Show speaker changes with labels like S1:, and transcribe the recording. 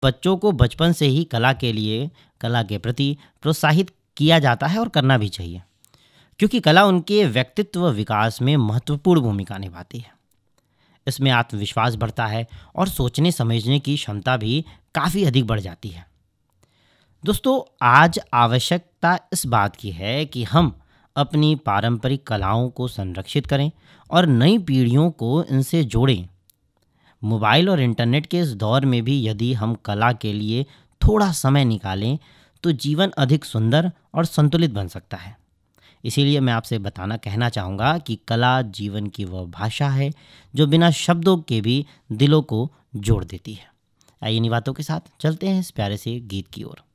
S1: बच्चों को बचपन से ही कला के प्रति प्रोत्साहित किया जाता है और करना भी चाहिए, क्योंकि कला उनके व्यक्तित्व विकास में महत्वपूर्ण भूमिका निभाती है। इसमें आत्मविश्वास बढ़ता है और सोचने समझने की क्षमता भी काफ़ी अधिक बढ़ जाती है। दोस्तों, आज आवश्यकता इस बात की है कि हम अपनी पारंपरिक कलाओं को संरक्षित करें और नई पीढ़ियों को इनसे जोड़ें। मोबाइल और इंटरनेट के इस दौर में भी यदि हम कला के लिए थोड़ा समय निकालें तो जीवन अधिक सुंदर और संतुलित बन सकता है। इसीलिए मैं आपसे कहना चाहूँगा कि कला जीवन की वह भाषा है जो बिना शब्दों के भी दिलों को जोड़ देती है। आइए इन्हीं बातों के साथ चलते हैं इस प्यारे से गीत की ओर।